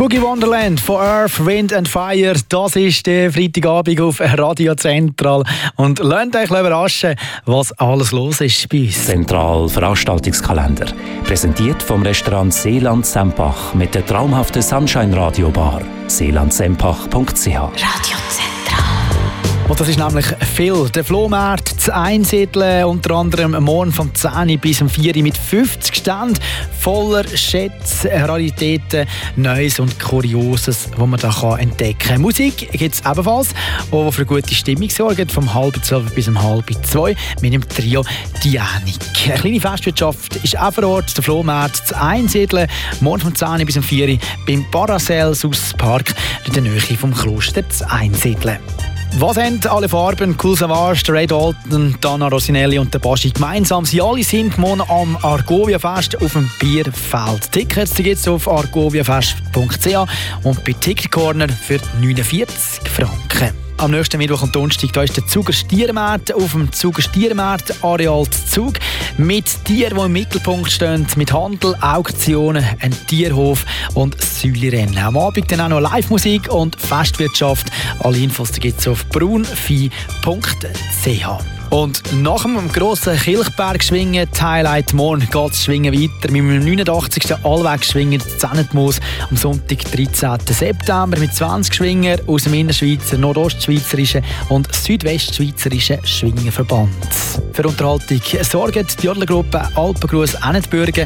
Boogie Wonderland von Earth, Wind and Fire, das ist der Freitagabend auf Radio Zentral. Und lasst euch überraschen, was alles los ist bei uns. Zentral Veranstaltungskalender. Präsentiert vom Restaurant Seeland Sempach mit der traumhaften Sunshine Radio Bar. seelandsempach.ch. Radio Zentral. Und das ist nämlich viel. Der Flohmarkt zu Einsiedeln, unter anderem morgen vom 10 bis 4 mit 50 Ständen voller Schätze, Raritäten, Neues und Kurioses, was man da entdecken kann. Musik gibt es ebenfalls, die für gute Stimmung sorgt, vom 11:30 bis 11:30 mit dem Trio Dianik. Eine kleine Festwirtschaft ist auch vor Ort, der Flohmarkt zu Einsiedeln, morgen vom 10 bis 4 beim Paracels aus Park in der Nähe vom Kloster zu Einsiedeln. Was haben alle Farben, Cool Savage, der Ray Dalton, Dana Rossinelli und der Baschi gemeinsam? Sie alle sind morgen am Argovia-Fest auf dem Bierfeld. Tickets gibt es auf argoviafest.ch und bei Ticket Corner für 49 Franken. Am nächsten Mittwoch und Donnerstag da ist der Zuger Stiermarkt auf dem Zuger Stiermarkt Areal Zug mit Tieren, die im Mittelpunkt stehen, mit Handel, Auktionen, ein Tierhof und Säulerennen. Am Abend dann auch noch Live-Musik und Festwirtschaft. Alle Infos gibt es auf braunvieh.ch. Und nach dem grossen Kilchberg-Schwingen, die Highlight morgen geht das Schwingen weiter mit dem 89. Allweg-Schwingen zu Zennetmoos am Sonntag, 13. September mit 20 Schwinger aus dem Innerschweizer, Nordostschweizerischen und Südwestschweizerischen Schwingenverband. Für Unterhaltung sorgt die Jodlergruppe Alpengruß Ennetbürgen